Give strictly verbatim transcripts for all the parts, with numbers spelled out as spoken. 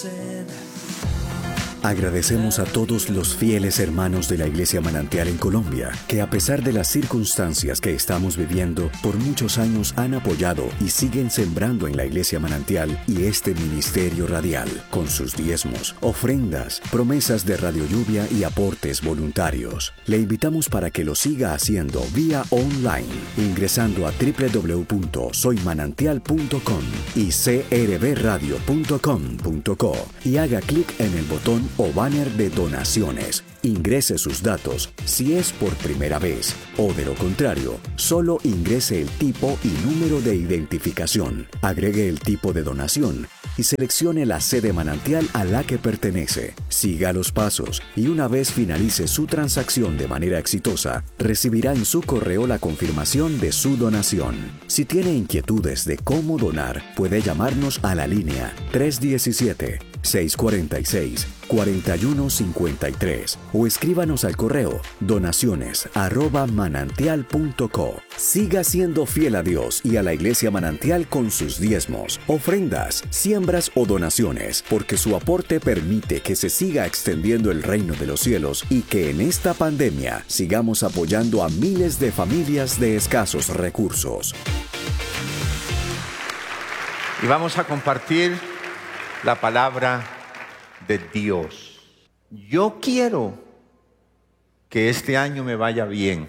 Agradecemos a todos los fieles hermanos de la Iglesia Manantial en Colombia, que a pesar de las circunstancias que estamos viviendo, por muchos años han apoyado y siguen sembrando en la Iglesia Manantial y este ministerio radial, con sus diezmos, ofrendas, promesas de Radio Lluvia y aportes voluntarios. Le invitamos para que lo siga haciendo vía online, ingresando a doble u doble u doble u punto soy manantial punto com y c r b radio punto com punto co y haga clic en el botón o banner de donaciones. Ingrese sus datos si es por primera vez o, de lo contrario, solo ingrese el tipo y número de identificación. Agregue el tipo de donación y seleccione la sede manantial a la que pertenece. Siga los pasos y una vez finalice su transacción de manera exitosa, recibirá en su correo la confirmación de su donación. Si tiene inquietudes de cómo donar, puede llamarnos a la línea tres uno siete, seis cuatro seis, cuatro uno cinco tres o escríbanos al correo donaciones arroba manantial punto co. Siga siendo fiel a Dios y a la Iglesia Manantial con sus diezmos, ofrendas, siembras o donaciones, porque su aporte permite que se siga extendiendo el reino de los cielos y que en esta pandemia sigamos apoyando a miles de familias de escasos recursos. Y vamos a compartir la palabra de Dios. Yo quiero que este año me vaya bien.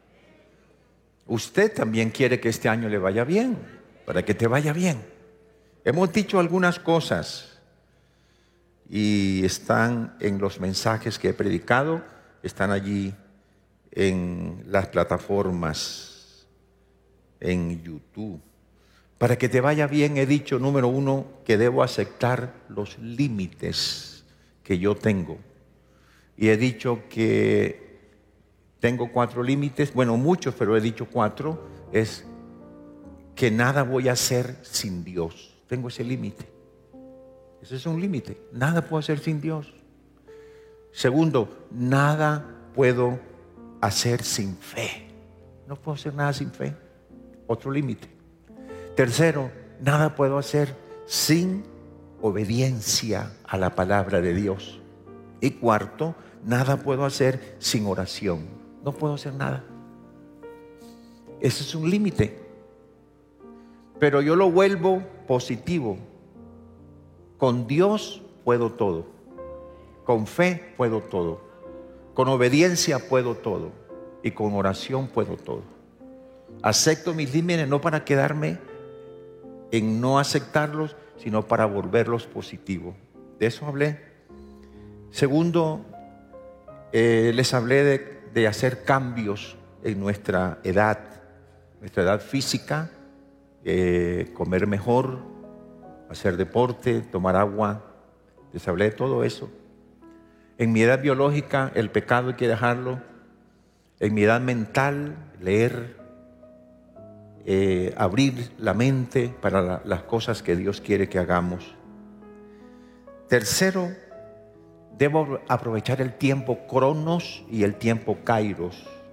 Usted también quiere que este año le vaya bien, para que te vaya bien. Hemos dicho algunas cosas y están en los mensajes que he predicado, están allí en las plataformas, en YouTube. Para que te vaya bien, he dicho, número uno, que debo aceptar los límites que yo tengo. Y he dicho que tengo cuatro límites, bueno, muchos, pero he dicho cuatro. Es que nada voy a hacer sin Dios. Tengo ese límite. Ese es un límite. Nada puedo hacer sin Dios. Segundo, nada puedo hacer sin fe. No puedo hacer nada sin fe. Otro límite. Tercero, nada puedo hacer sin obediencia a la palabra de Dios. Y cuarto, nada puedo hacer sin oración. No puedo hacer nada. Ese es un límite. Pero yo lo vuelvo positivo. Con Dios puedo todo. Con fe puedo todo. Con obediencia puedo todo. Y con oración puedo todo. Acepto mis límites no para quedarme en no aceptarlos, sino para volverlos positivos. De eso hablé. Segundo, eh, les hablé de, de hacer cambios en nuestra edad, nuestra edad física, eh, comer mejor, hacer deporte, tomar agua. Les hablé de todo eso. En mi edad biológica, el pecado hay que dejarlo. En mi edad mental, leer, Eh, abrir la mente para la, las cosas que Dios quiere que hagamos. Tercero, debo aprovechar el tiempo cronos y el tiempo kairos.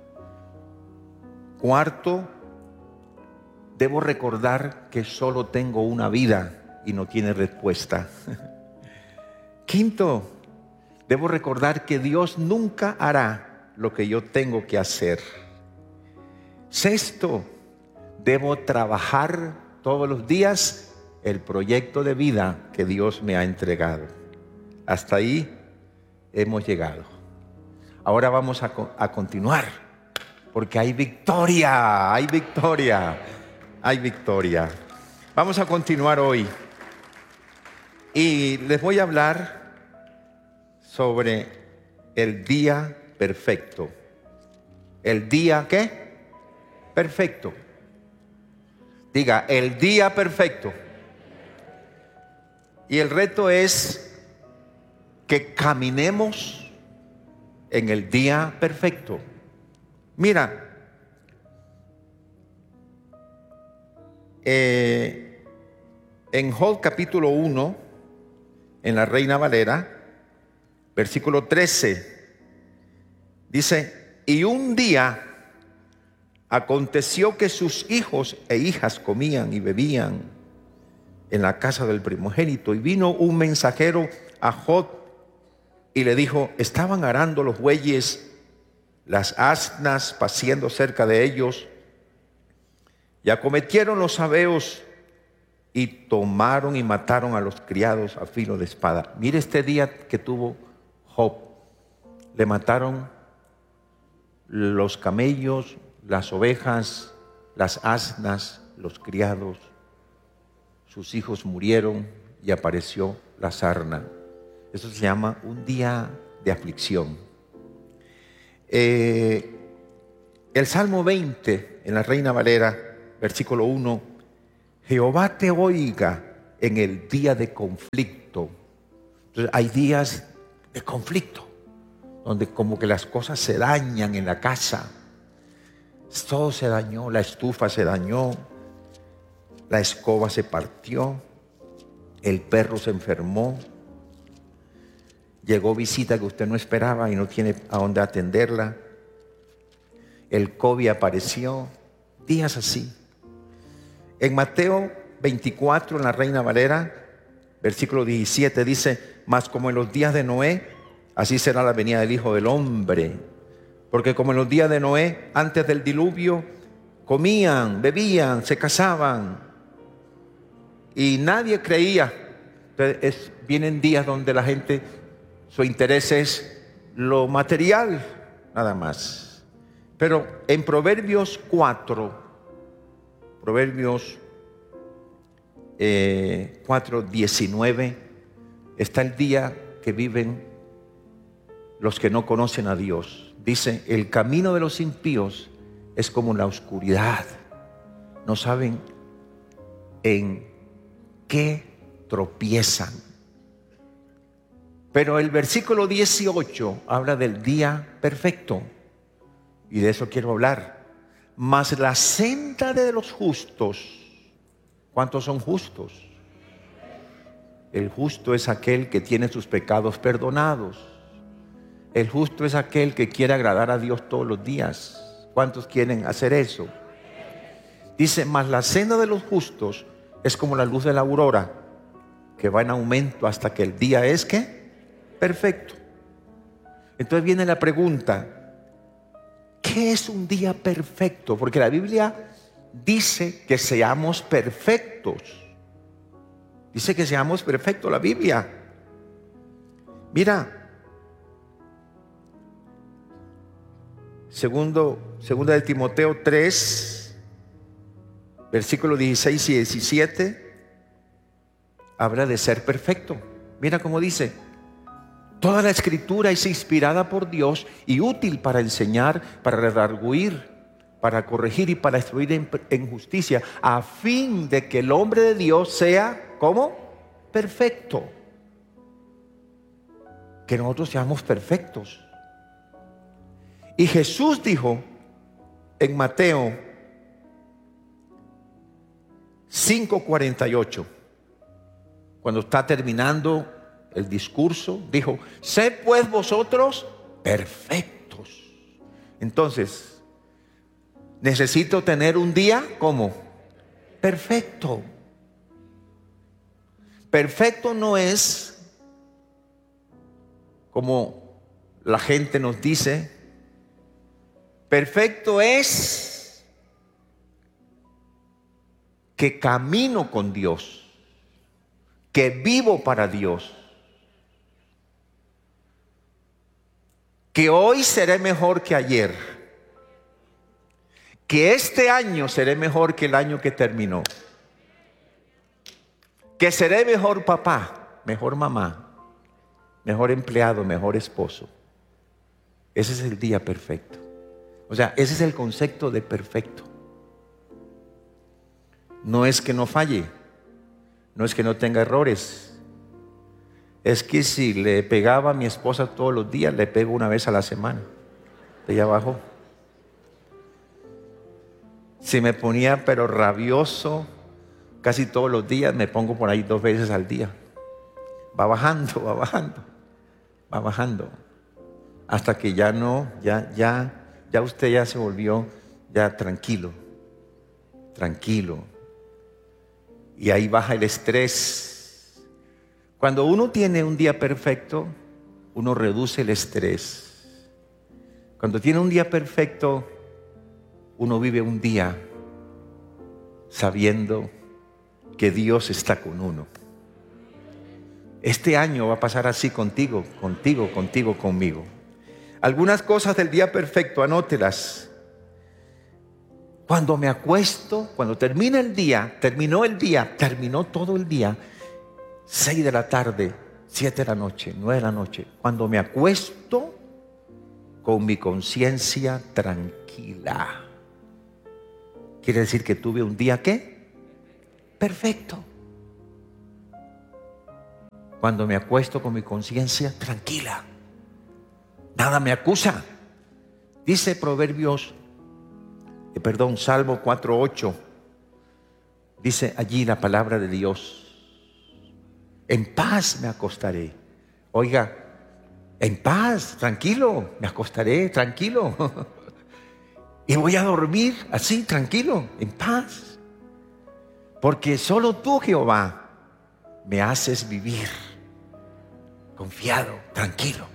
Cuarto, debo recordar que solo tengo una vida y no tiene respuesta. Quinto, debo recordar que Dios nunca hará lo que yo tengo que hacer. Sexto, debo trabajar todos los días el proyecto de vida que Dios me ha entregado. Hasta ahí hemos llegado. Ahora vamos a, a continuar, porque hay victoria, hay victoria, hay victoria. Vamos a continuar hoy. Y les voy a hablar sobre el día perfecto. ¿El día qué? Perfecto. Diga, el día perfecto. Y el reto es que caminemos en el día perfecto. Mira, eh, en Job capítulo uno, en la Reina Valera, versículo trece, dice, y un día aconteció que sus hijos e hijas comían y bebían en la casa del primogénito. Y vino un mensajero a Job y le dijo: estaban arando los bueyes, las asnas paciendo cerca de ellos, y acometieron los sabeos y tomaron y mataron a los criados a filo de espada. Mire este día que tuvo Job. Le mataron los camellos, las ovejas, las asnas, los criados. Sus hijos murieron y apareció la sarna. Eso se llama un día de aflicción. Eh, el Salmo veinte, en la Reina Valera, versículo uno: Jehová te oiga en el día de conflicto. Entonces hay días de conflicto, donde como que las cosas se dañan en la casa. Todo se dañó, la estufa se dañó, la escoba se partió, el perro se enfermó, llegó visita que usted no esperaba y no tiene a dónde atenderla, el COVID apareció, días así. En Mateo veinticuatro, en la Reina Valera, versículo diecisiete, dice: mas como en los días de Noé, así será la venida del Hijo del Hombre. Porque como en los días de Noé, antes del diluvio, comían, bebían, se casaban y nadie creía. Entonces es, vienen días donde la gente, su interés es lo material, nada más. Pero en Proverbios cuatro, Proverbios eh, cuatro, diecinueve, está el día que viven los que no conocen a Dios. Dice: el camino de los impíos es como la oscuridad. No saben en qué tropiezan. Pero el versículo dieciocho habla del día perfecto. Y de eso quiero hablar. Mas la senda de los justos, ¿cuántos son justos? El justo es aquel que tiene sus pecados perdonados. El justo es aquel que quiere agradar a Dios todos los días. ¿Cuántos quieren hacer eso? Dice: mas la senda de los justos es como la luz de la aurora, que va en aumento hasta que el día es ¿qué? Perfecto. Entonces viene la pregunta: ¿qué es un día perfecto? Porque la Biblia dice que seamos perfectos. Dice que seamos perfectos la Biblia. Mira, segundo, segunda de Timoteo tres, versículos dieciséis y diecisiete, habla de ser perfecto. Mira cómo dice: toda la escritura es inspirada por Dios y útil para enseñar, para redarguir, para corregir y para instruir en, en justicia, a fin de que el hombre de Dios sea, ¿cómo? Perfecto. Que nosotros seamos perfectos. Y Jesús dijo en Mateo cinco cuarenta y ocho, cuando está terminando el discurso, dijo: sed pues vosotros perfectos. Entonces, necesito tener un día como perfecto. Perfecto no es como la gente nos dice. Perfecto es que camino con Dios, que vivo para Dios, que hoy seré mejor que ayer, que este año seré mejor que el año que terminó, que seré mejor papá, mejor mamá, mejor empleado, mejor esposo. Ese es el día perfecto. O sea, ese es el concepto de perfecto. No es que no falle, no es que no tenga errores. Es que si le pegaba a mi esposa todos los días, le pego una vez a la semana. Ella bajó. Si me ponía pero rabioso casi todos los días, me pongo por ahí dos veces al día. Va bajando, va bajando, va bajando. Hasta que ya no, ya, ya, ya usted ya se volvió ya tranquilo, tranquilo. y ahí baja el estrés. Cuando uno tiene un día perfecto, uno reduce el estrés. Cuando tiene un día perfecto, uno vive un día sabiendo que Dios está con uno. Este año va a pasar así contigo, contigo, contigo, conmigo. Algunas cosas del día perfecto, anótelas. Cuando me acuesto, cuando termina el día, terminó el día, terminó todo el día, seis de la tarde, siete de la noche, nueve de la noche. Cuando me acuesto con mi conciencia tranquila. Quiere decir que tuve un día, ¿qué? Perfecto. Cuando me acuesto con mi conciencia tranquila. Nada me acusa. Dice Proverbios, eh, perdón, Salmo cuatro ocho. Dice allí la palabra de Dios. En paz me acostaré. Oiga, en paz, tranquilo, me acostaré, tranquilo. Y voy a dormir así, tranquilo, en paz. Porque solo tú, Jehová, me haces vivir confiado, tranquilo.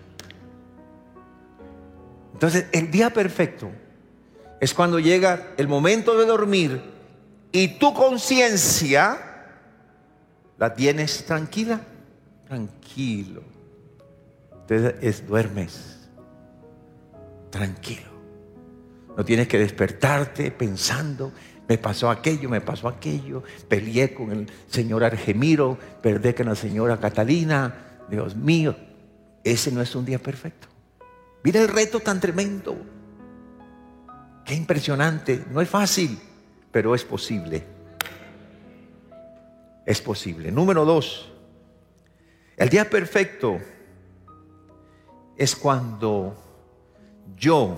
Entonces, el día perfecto es cuando llega el momento de dormir y tu conciencia la tienes tranquila, tranquilo. Entonces, es, duermes tranquilo. No tienes que despertarte pensando, me pasó aquello, me pasó aquello, peleé con el señor Argemiro, perdí con la señora Catalina. Dios mío, ese no es un día perfecto. Mira el reto tan tremendo. Qué impresionante. No es fácil, pero es posible. Es posible. Número dos. El día perfecto es cuando yo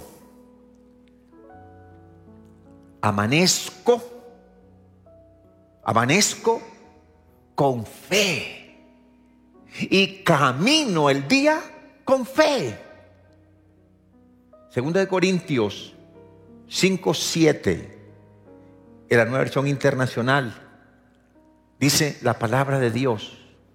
amanezco, amanezco con fe. Y camino el día con fe. Segunda de Corintios cinco siete, en la nueva versión internacional, dice la palabra de Dios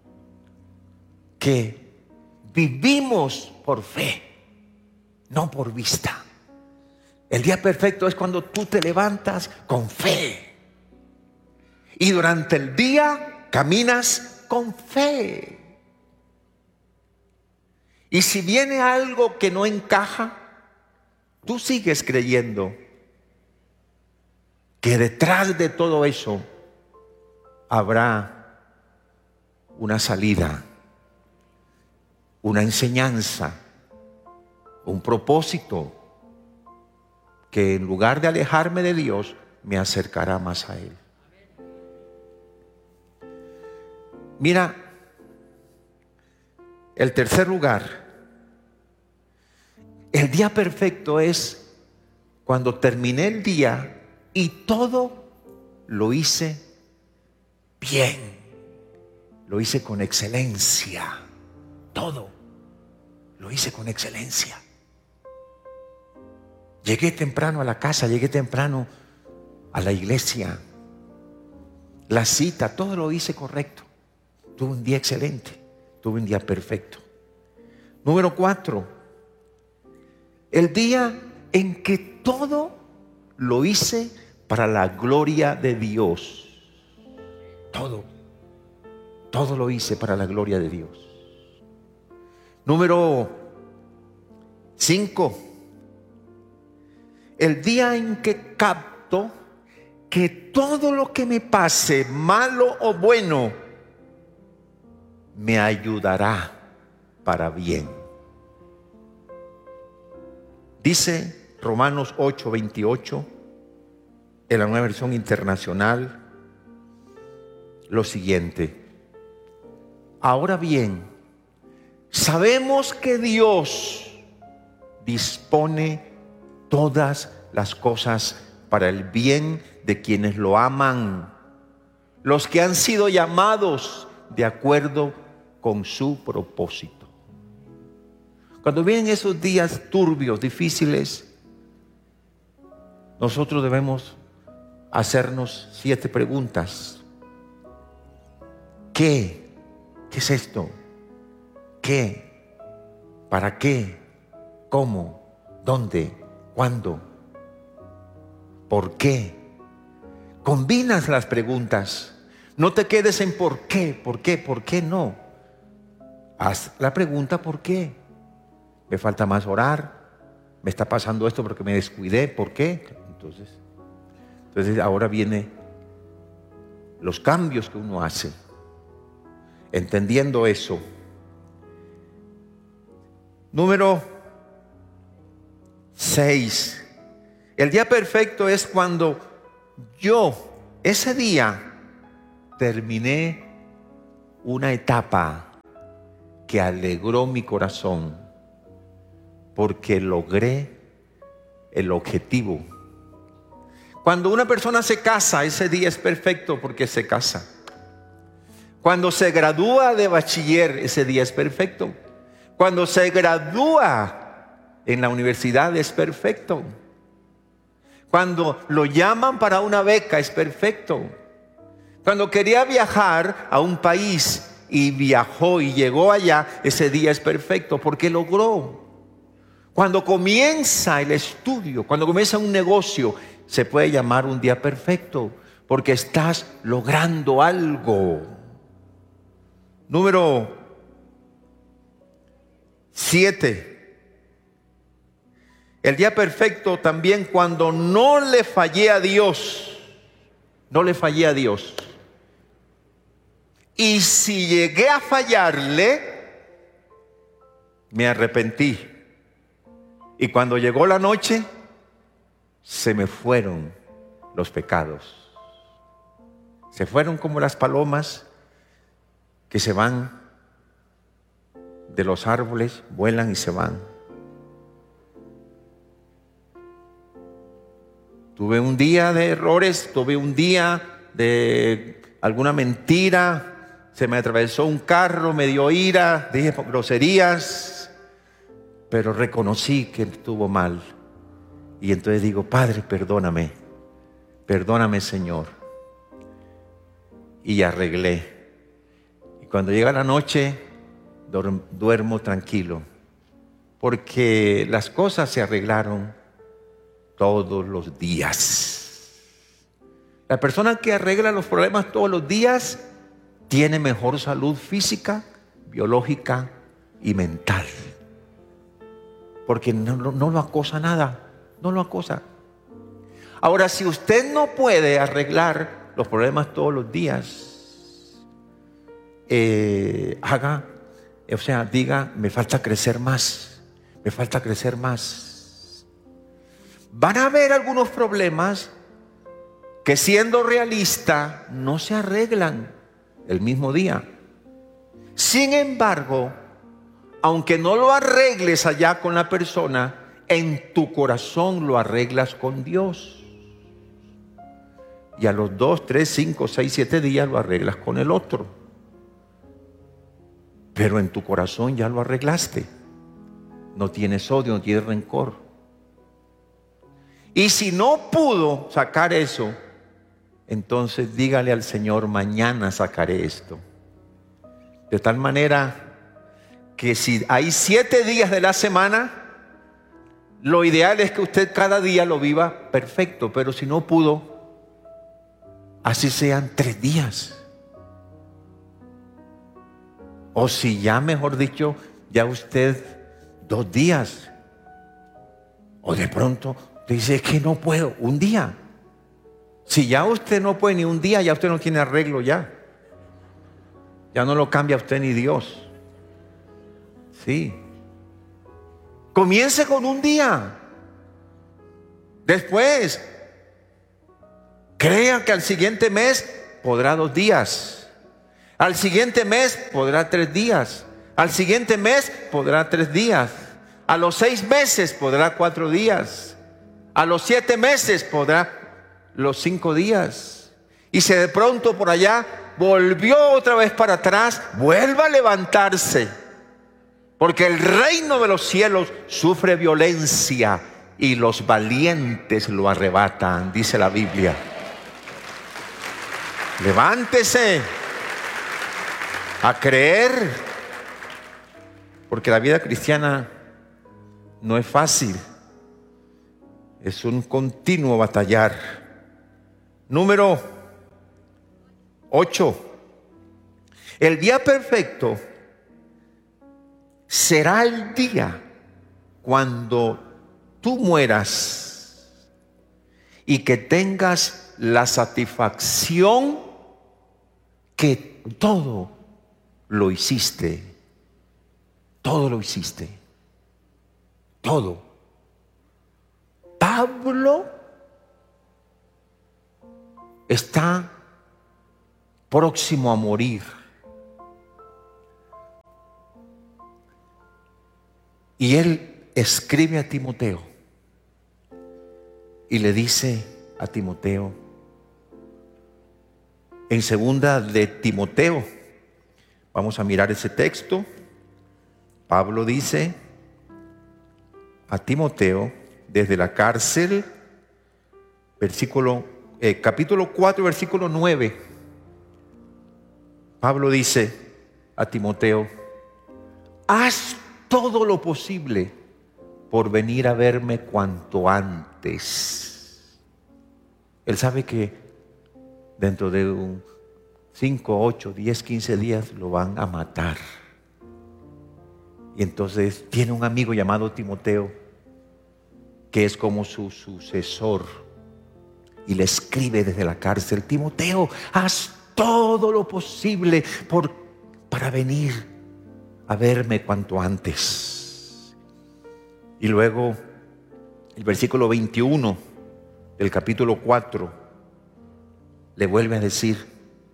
que vivimos por fe, no por vista. El día perfecto es cuando tú te levantas con fe y durante el día caminas con fe. Y si viene algo que no encaja, tú sigues creyendo que detrás de todo eso habrá una salida, una enseñanza, un propósito que en lugar de alejarme de Dios, me acercará más a Él. Mira, el tercer lugar, el día perfecto es cuando terminé el día y todo lo hice bien, lo hice con excelencia, todo lo hice con excelencia. Llegué temprano a la casa, llegué temprano a la iglesia, la cita, todo lo hice correcto. Tuve un día excelente, tuve un día perfecto. Número cuatro, el día en que todo lo hice para la gloria de Dios. Todo, todo lo hice para la gloria de Dios. Número cinco, el día en que capto que todo lo que me pase, malo o bueno, me ayudará para bien. Dice Romanos ocho veintiocho, en la nueva versión internacional, lo siguiente: ahora bien, sabemos que Dios dispone todas las cosas para el bien de quienes lo aman, los que han sido llamados de acuerdo con su propósito. Cuando vienen esos días turbios, difíciles, nosotros debemos hacernos siete preguntas. qué? ¿Qué es esto? ¿Qué? ¿Para qué? ¿Cómo? ¿Dónde? ¿Cuándo? ¿Por qué? Combinas las preguntas. No te quedes en por qué, por qué, por qué no. Haz la pregunta ¿por qué? Me falta más orar. Me está pasando esto porque me descuidé. ¿Por qué? Entonces, entonces ahora vienen los cambios que uno hace. Entendiendo eso. Número seis. El día perfecto es cuando yo, ese día, terminé una etapa que alegró mi corazón porque logré el objetivo. Cuando una persona se casa, ese día es perfecto porque se casa. Cuando se gradúa de bachiller, ese día es perfecto. Cuando se gradúa en la universidad, es perfecto. Cuando lo llaman para una beca, es perfecto. Cuando quería viajar a un país y viajó y llegó allá, ese día es perfecto porque logró. Cuando comienza el estudio, cuando comienza un negocio, se puede llamar un día perfecto porque estás logrando algo. Número siete. El día perfecto también cuando no le fallé a Dios. No le fallé a Dios. Y si llegué a fallarle, me arrepentí. Y cuando llegó la noche, se me fueron los pecados. Se fueron como las palomas que se van de los árboles, vuelan y se van. Tuve un día de errores, tuve un día de alguna mentira. Se me atravesó un carro, me dio ira, dije groserías, pero reconocí que estuvo mal. Y entonces digo, Padre, perdóname, perdóname, Señor. Y arreglé. Y cuando llega la noche, duermo tranquilo, porque las cosas se arreglaron todos los días. La persona que arregla los problemas todos los días tiene mejor salud física, biológica y mental. Porque no, no, no lo acosa nada, no lo acosa. Ahora, si usted no puede arreglar los problemas todos los días, eh, haga, o sea, diga, me falta crecer más, me falta crecer más. Van a haber algunos problemas que, siendo realista, no se arreglan el mismo día. Sin embargo, aunque no lo arregles allá con la persona, en tu corazón lo arreglas con Dios. Y a los dos, tres, cinco, seis, siete días lo arreglas con el otro. Pero en tu corazón ya lo arreglaste. No tienes odio, no tienes rencor. Y si no pudo sacar eso, entonces dígale al Señor, mañana sacaré esto. De tal manera que si hay siete días de la semana, lo ideal es que usted cada día lo viva perfecto. Pero si no pudo, así sean tres días. O si ya, mejor dicho, ya usted dos días. O de pronto dice, es que no puedo, un día. Si ya usted no puede ni un día, ya usted no tiene arreglo ya. Ya no lo cambia usted ni Dios. Sí. Comience con un día. Después, crea que al siguiente mes podrá dos días. Al siguiente mes podrá tres días. Al siguiente mes podrá tres días. A los seis meses podrá cuatro días. A los siete meses podrá los cinco días. Y si de pronto por allá volvió otra vez para atrás, vuelva a levantarse. Porque el reino de los cielos sufre violencia y los valientes lo arrebatan, dice la Biblia. Levántese. a creer, porque la vida cristiana no es fácil, es un continuo batallar. Número ocho. El día perfecto será el día cuando tú mueras y que tengas la satisfacción que todo lo hiciste, todo lo hiciste, todo. Pablo está próximo a morir. Y él escribe a Timoteo y le dice a Timoteo, en segunda de Timoteo, vamos a mirar ese texto. Pablo dice a Timoteo desde la cárcel, versículo, eh, capítulo cuatro, versículo nueve. Pablo dice a Timoteo, haz todo lo posible por venir a verme cuanto antes. Él sabe que dentro de un cinco, ocho, diez, quince días lo van a matar. Y entonces tiene un amigo llamado Timoteo, que es como su sucesor, y le escribe desde la cárcel, Timoteo, haz todo lo posible por, para venir a verme cuanto antes. Y luego el versículo veintiuno del capítulo cuatro le vuelve a decir,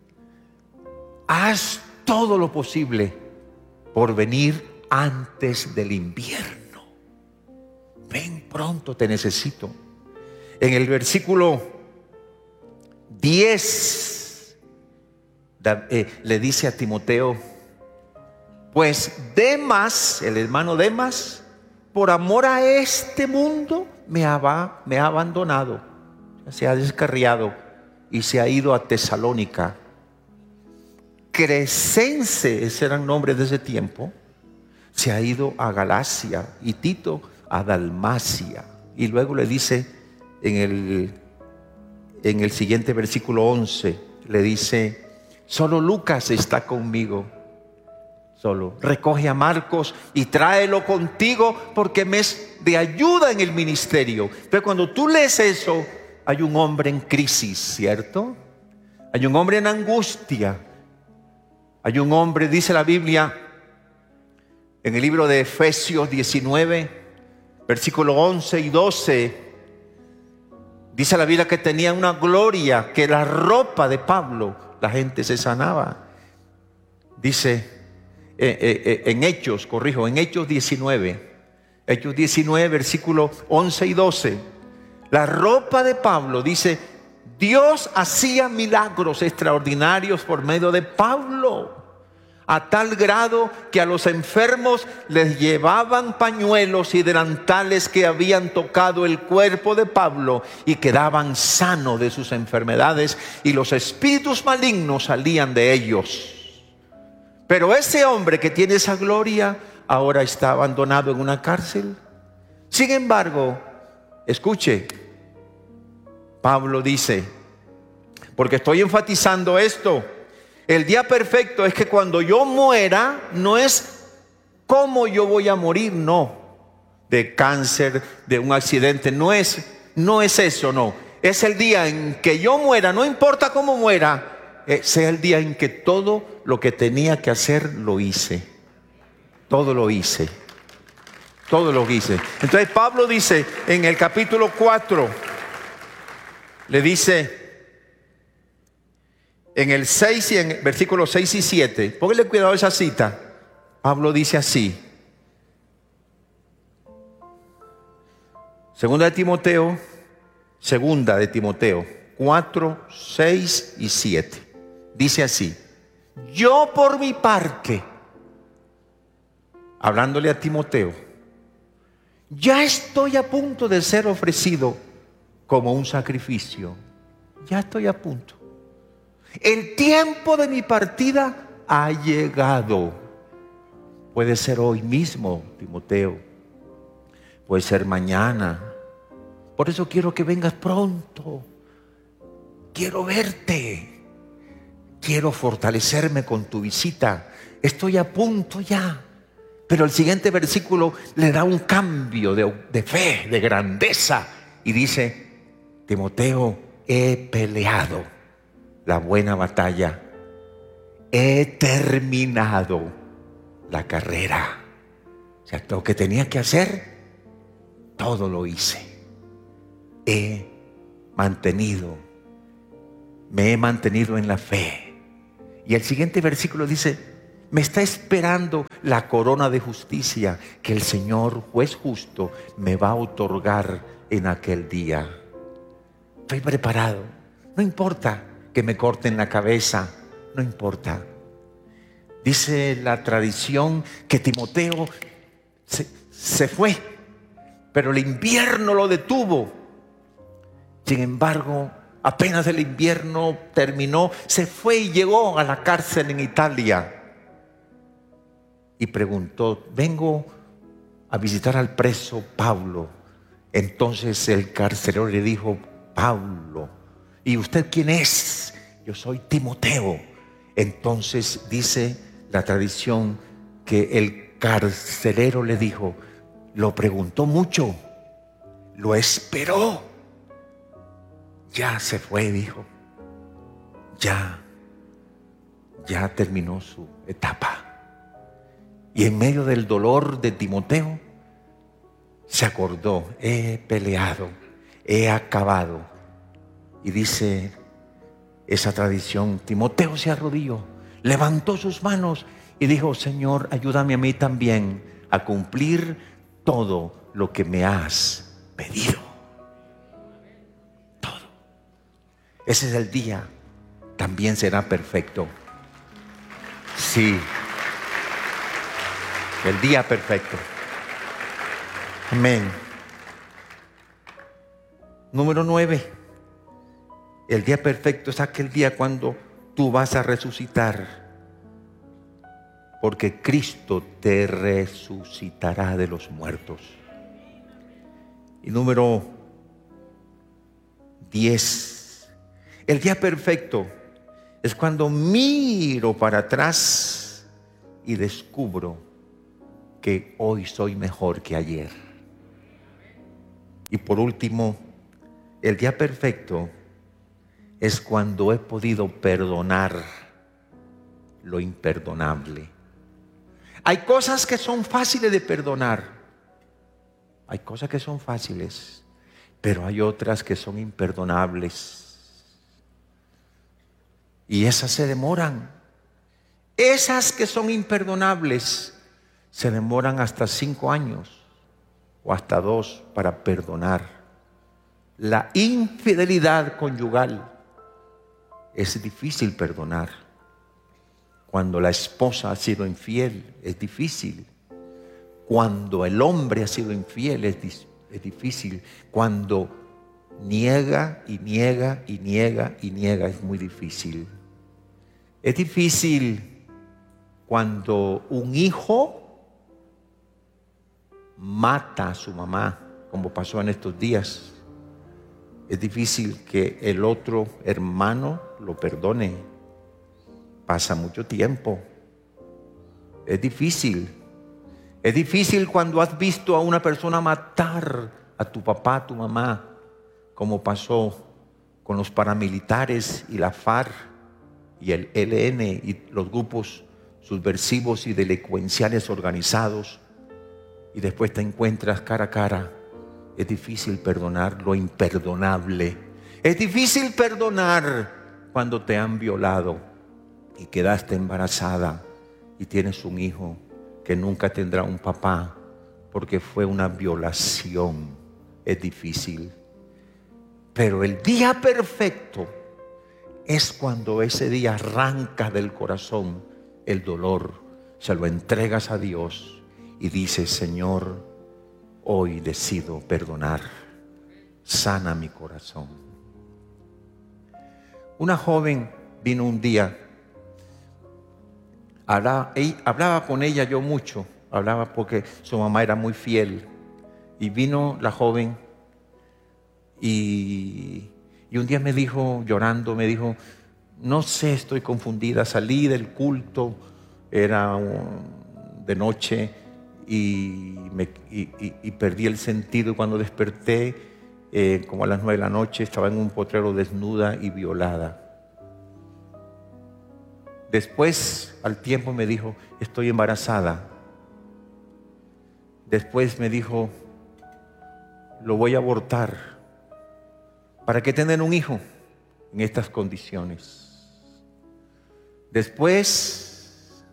haz todo lo posible por venir antes del invierno. Ven pronto, te necesito. En el versículo diez eh, le dice a Timoteo, pues Demas, el hermano Demas, por amor a este mundo me ha, me ha abandonado, se ha descarriado y se ha ido a Tesalónica. Crescense, ese era el nombre de ese tiempo, se ha ido a Galacia, y Tito a Dalmacia. Y luego le dice en el, en el siguiente versículo once, le dice, solo Lucas está conmigo. Solo recoge a Marcos y tráelo contigo porque me es de ayuda en el ministerio. Pero cuando tú lees eso, hay un hombre en crisis, ¿cierto? Hay un hombre en angustia. Hay un hombre, dice la Biblia, en el libro de Efesios diecinueve, versículos once y doce, dice la Biblia que tenía una gloria, que la ropa de Pablo, la gente se sanaba. Dice eh, eh, en Hechos, corrijo, en Hechos diecinueve, Hechos diecinueve, versículos once y doce, la ropa de Pablo, dice, Dios hacía milagros extraordinarios por medio de Pablo, a tal grado que a los enfermos les llevaban pañuelos y delantales que habían tocado el cuerpo de Pablo y quedaban sanos de sus enfermedades, y los espíritus malignos salían de ellos. Pero ese hombre que tiene esa gloria ahora está abandonado en una cárcel. Sin embargo, escuche, Pablo dice, porque estoy enfatizando esto, el día perfecto es que cuando yo muera, no es cómo yo voy a morir, no, de cáncer, de un accidente, no es, no es eso, no. Es el día en que yo muera, no importa cómo muera, eh, sea el día en que todo lo que tenía que hacer lo hice. Todo lo hice. Todo lo hice. Entonces Pablo dice en el capítulo cuatro, le dice en el seis y en versículos seis y siete, póngale cuidado a esa cita. Pablo dice así, segunda de Timoteo, segunda de Timoteo cuatro, seis y siete, dice así, yo por mi parte, hablándole a Timoteo, ya estoy a punto de ser ofrecido como un sacrificio. Ya estoy a punto. El tiempo de mi partida ha llegado. Puede ser hoy mismo, Timoteo. Puede ser mañana. Por eso quiero que vengas pronto. Quiero verte. Quiero fortalecerme con tu visita. Estoy a punto ya. Pero el siguiente versículo le da un cambio de, de fe, de grandeza. Y dice, Timoteo, he peleado la buena batalla. He terminado la carrera. O sea, lo que tenía que hacer, todo lo hice. He mantenido, me he mantenido en la fe. Y el siguiente versículo dice, me está esperando la corona de justicia que el Señor, juez justo, me va a otorgar en aquel día. Estoy preparado. No importa que me corten la cabeza, no importa. Dice la tradición que Timoteo se, se fue, pero el invierno lo detuvo. Sin embargo, apenas el invierno terminó, se fue y llegó a la cárcel en Italia. Y preguntó, vengo a visitar al preso Pablo. Entonces el carcelero le dijo, Pablo, ¿y usted quién es? Yo soy Timoteo. Entonces dice la tradición que el carcelero le dijo, lo preguntó mucho, lo esperó. Ya se fue, dijo. Ya, ya terminó su etapa. Y en medio del dolor de Timoteo, se acordó, he peleado, he acabado. Y dice esa tradición, Timoteo se arrodilló, levantó sus manos y dijo, Señor, ayúdame a mí también a cumplir todo lo que me has pedido. Todo. Ese es el día, también será perfecto. Sí. El día perfecto. Amén. Número nueve. El día perfecto es aquel día cuando tú vas a resucitar. Porque Cristo te resucitará de los muertos. Y número diez. El día perfecto es cuando miro para atrás y descubro que hoy soy mejor que ayer. Y por último, el día perfecto es cuando he podido perdonar lo imperdonable. Hay cosas que son fáciles de perdonar. Hay cosas que son fáciles, pero hay otras que son imperdonables. Y esas se demoran. Esas que son imperdonables se demoran hasta cinco años o hasta dos para perdonar. La infidelidad conyugal es difícil perdonar. Cuando la esposa ha sido infiel es difícil. Cuando el hombre ha sido infiel es, es difícil. Cuando niega y niega y niega y niega es muy difícil. Es difícil cuando un hijo mata a su mamá, como pasó en estos días. Es difícil que el otro hermano lo perdone. Pasa mucho tiempo. Es difícil. Es difícil cuando has visto a una persona matar a tu papá, a tu mamá, como pasó con los paramilitares y la FARC y el E L N y los grupos subversivos y delincuenciales organizados. Y después te encuentras cara a cara. Es difícil perdonar lo imperdonable. Es difícil perdonar cuando te han violado y quedaste embarazada y tienes un hijo que nunca tendrá un papá porque fue una violación. Es difícil. Pero el día perfecto es cuando ese día arranca del corazón el dolor, se lo entregas a Dios y dices, Señor, hoy decido perdonar, sana mi corazón. Una joven vino un día hablaba, hablaba con ella yo mucho, hablaba porque su mamá era muy fiel. Y vino la joven y, y un día me dijo, llorando, me dijo, no sé, estoy confundida, salí del culto, era de noche y, me, y, y, y perdí el sentido. Cuando desperté, eh, como a las nueve de la noche, estaba en un potrero desnuda y violada. Después, al tiempo me dijo, estoy embarazada. Después me dijo, lo voy a abortar. ¿Para qué tener un hijo en estas condiciones? Después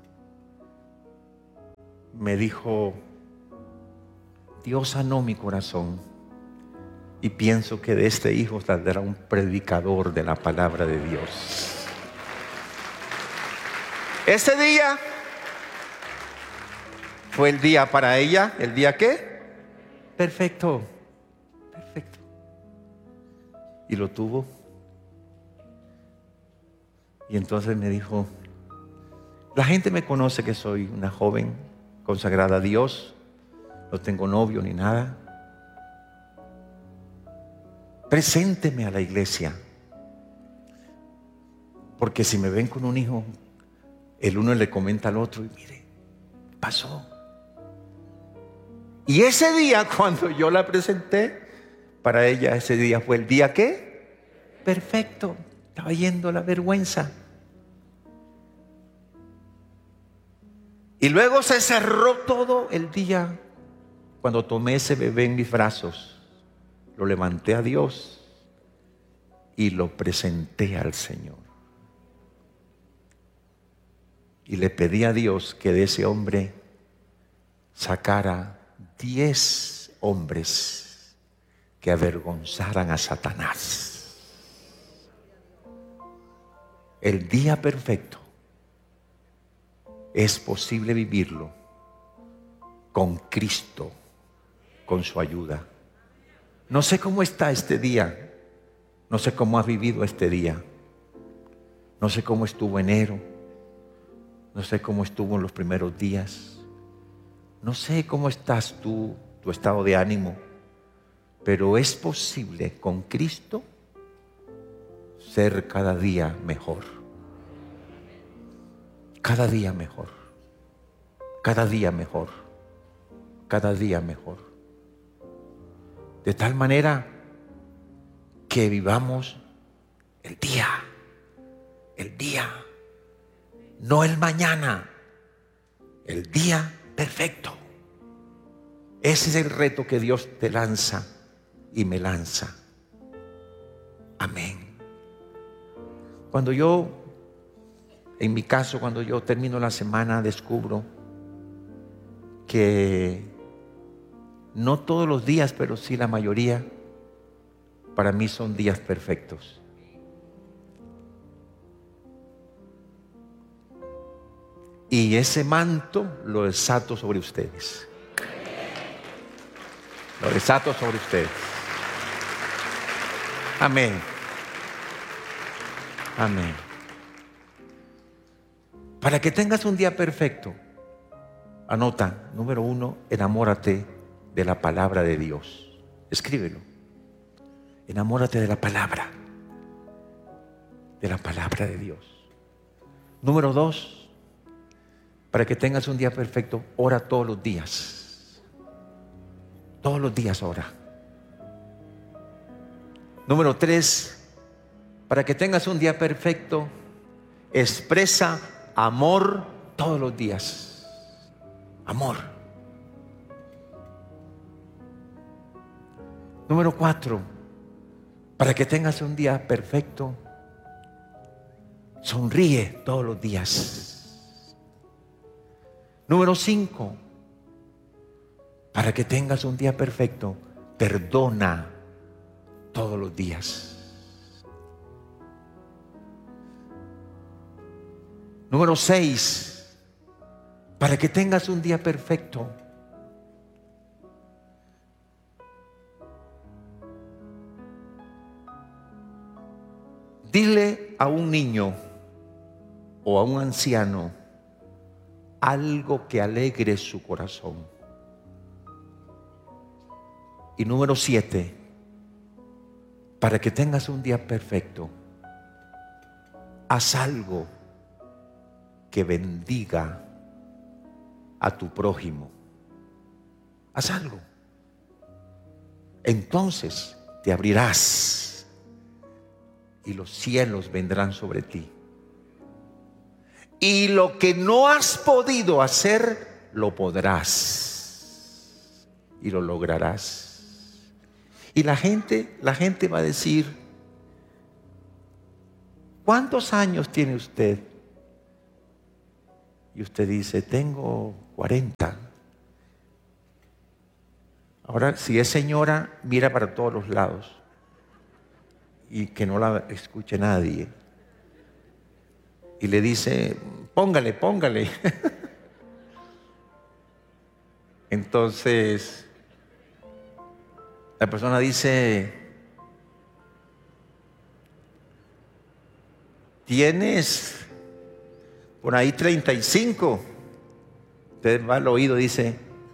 me dijo, Dios sanó mi corazón y pienso que de este hijo saldrá un predicador de la palabra de Dios. Ese día fue el día para ella. ¿El día qué? Perfecto. Perfecto. Y lo tuvo. Y entonces me dijo, la gente me conoce que soy una joven consagrada a Dios. No tengo novio ni nada. Presénteme a la iglesia. Porque si me ven con un hijo, el uno le comenta al otro y mire, pasó. Y ese día, cuando yo la presenté, para ella ese día fue el día ¿qué? Perfecto. Estaba yendo la vergüenza. Y luego se cerró todo el día cuando tomé ese bebé en mis brazos. Lo levanté a Dios y lo presenté al Señor. Y le pedí a Dios que de ese hombre sacara diez hombres que avergonzaran a Satanás. El día perfecto es posible vivirlo con Cristo, con su ayuda. No sé cómo está este día, no sé cómo has vivido este día, no sé cómo estuvo enero, no sé cómo estuvo en los primeros días. No sé cómo estás tú, tu estado de ánimo, pero es posible con Cristo ser cada día mejor. Cada día mejor. Cada día mejor. Cada día mejor. De tal manera que vivamos el día. El día. No el mañana. El día perfecto. Ese es el reto que Dios te lanza y me lanza. Amén. Cuando yo, en mi caso, cuando yo termino la semana, descubro que no todos los días, pero sí la mayoría, para mí son días perfectos. Y ese manto lo desato sobre ustedes. Lo desato sobre ustedes. Amén. Amén. Para que tengas un día perfecto, anota, número uno, enamórate de la palabra de Dios. Escríbelo. Enamórate de la palabra. De la palabra de Dios. Número dos, para que tengas un día perfecto, ora todos los días. Todos los días ora. Número tres, para que tengas un día perfecto, expresa amor todos los días. Amor. Número cuatro, para que tengas un día perfecto, sonríe todos los días. Número cinco, para que tengas un día perfecto, perdona todos los días. Número seis, para que tengas un día perfecto, dile a un niño o a un anciano algo que alegre su corazón. Y número siete, para que tengas un día perfecto, haz algo que bendiga a tu prójimo. Haz algo. Entonces te abrirás y los cielos vendrán sobre ti. Y lo que no has podido hacer, lo podrás y lo lograrás. Y la gente, la gente va a decir, ¿cuántos años tiene usted? Y usted dice, tengo cuarenta. Ahora, si es señora, mira para todos los lados y que no la escuche nadie. Y le dice, póngale, póngale. Entonces, la persona dice, tienes por ahí treinta y cinco. Usted va al oído y dice,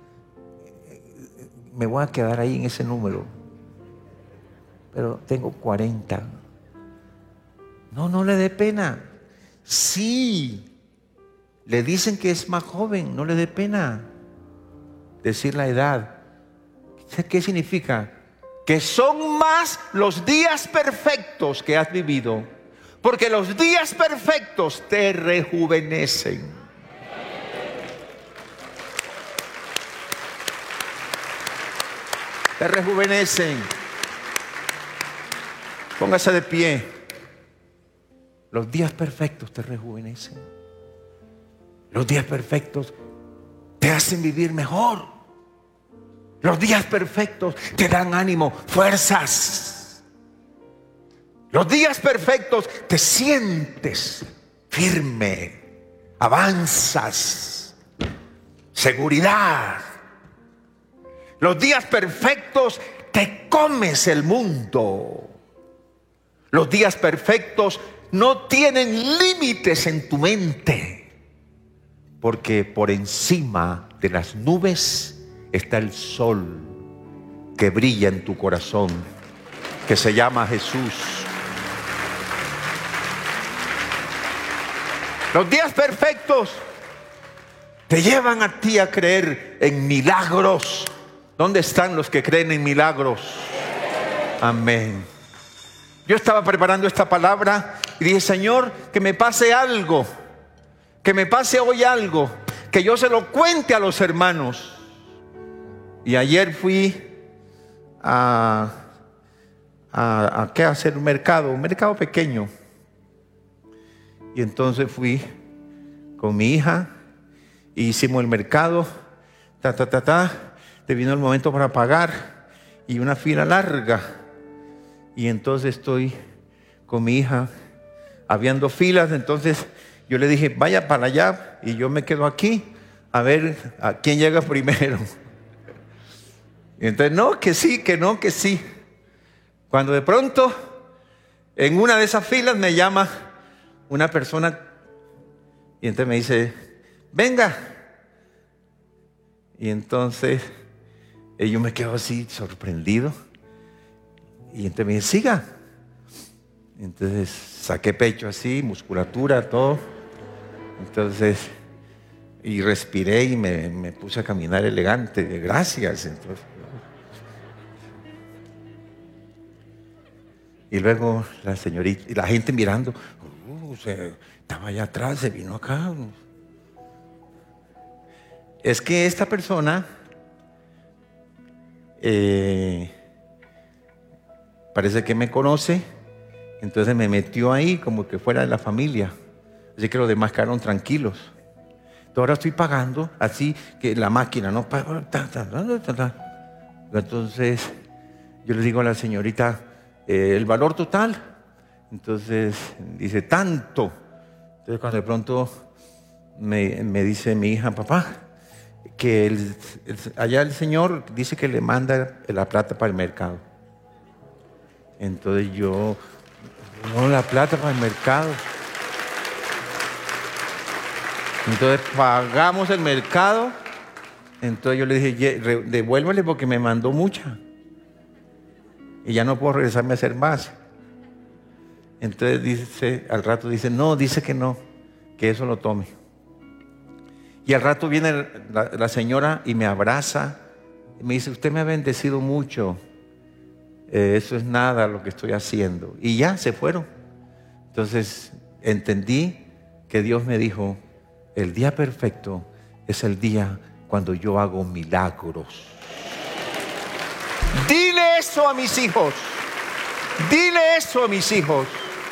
me voy a quedar ahí en ese número, pero tengo cuarenta. No, no le dé pena. Sí, le dicen que es más joven, no le dé pena decir la edad. ¿Qué significa? Que son más los días perfectos que has vivido, porque los días perfectos te rejuvenecen. Te rejuvenecen. Póngase de pie. Los días perfectos te rejuvenecen. Los días perfectos te hacen vivir mejor. Los días perfectos te dan ánimo, fuerzas. Los días perfectos te sientes firme, avanzas, seguridad. Los días perfectos te comes el mundo. Los días perfectos no tienen límites en tu mente, porque por encima de las nubes está el sol que brilla en tu corazón, que se llama Jesús. Los días perfectos te llevan a ti a creer en milagros. ¿Dónde están los que creen en milagros? Amén. Yo estaba preparando esta palabra y dije, Señor, que me pase algo, que me pase hoy algo, que yo se lo cuente a los hermanos. Y ayer fui a, a, a ¿qué? A hacer un mercado, un mercado pequeño. Y entonces fui con mi hija e hicimos el mercado, ta, ta, ta, ta. Te vino el momento para pagar y una fila larga. Y entonces estoy con mi hija, habiendo filas. Entonces yo le dije, vaya para allá y yo me quedo aquí a ver a quién llega primero. Y entonces, no, que sí, que no, que sí. Cuando de pronto, en una de esas filas me llama una persona y entonces me dice, venga. Y entonces yo me quedo así sorprendido. Y entonces me dice, siga. Entonces saqué pecho así, musculatura, todo. Entonces, y respiré y me, me puse a caminar elegante. Gracias. Entonces, y luego la señorita, y la gente mirando, uh, se, estaba allá atrás, se vino acá. Es que esta persona eh, parece que me conoce, entonces me metió ahí como que fuera de la familia. Así que los demás quedaron tranquilos. Entonces ahora estoy pagando, así que la máquina, ¿no? Entonces yo le digo a la señorita, eh, el valor total. Entonces dice, tanto. Entonces cuando de pronto me, me dice mi hija, papá, que el, el, allá el Señor dice que le manda la plata para el mercado. Entonces yo, no, la plata para el mercado. Entonces pagamos el mercado. Entonces yo le dije, devuélvele porque me mandó mucha. Y ya no puedo regresarme a hacer más. Entonces dice, al rato dice, no, dice que no, que eso lo tome. Y al rato viene la, la señora y me abraza. Y me dice, usted me ha bendecido mucho. Eh, eso es nada lo que estoy haciendo. Y ya se fueron. Entonces entendí que Dios me dijo, el día perfecto es el día cuando yo hago milagros. Dile eso a mis hijos. Dile eso a mis hijos.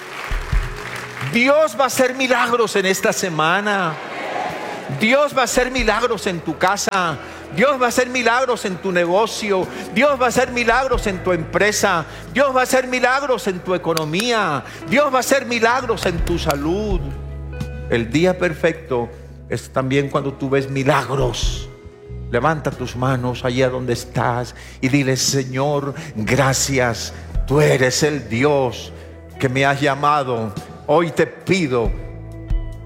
Dios va a hacer milagros en esta semana. Dios va a hacer milagros en tu casa. Dios va a hacer milagros en tu negocio. Dios va a hacer milagros en tu empresa. Dios va a hacer milagros en tu economía. Dios va a hacer milagros en tu salud. El día perfecto es también cuando tú ves milagros. Levanta tus manos allá donde estás y dile, Señor, gracias. Tú eres el Dios que me has llamado. Hoy te pido